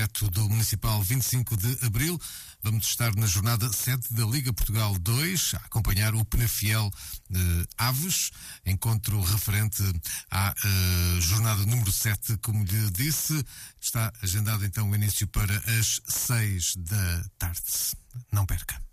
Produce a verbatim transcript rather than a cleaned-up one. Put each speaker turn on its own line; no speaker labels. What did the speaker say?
Do Municipal vinte e cinco de Abril. Vamos estar na jornada sete da Liga Portugal dois, a acompanhar o Penafiel eh, Aves, encontro referente à eh, jornada número sete, como lhe disse. Está agendado então o início para as seis da tarde. Não perca.